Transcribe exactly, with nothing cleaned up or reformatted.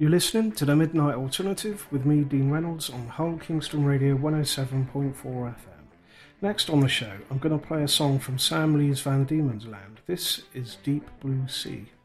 You're listening to the Midnight Alternative with me, Dean Reynolds, on Hull Kingston Radio one oh seven point four F M. Next on the show, I'm going to play a song from Sam Lee's Van Diemen's Land. This is Deep Blue Sea.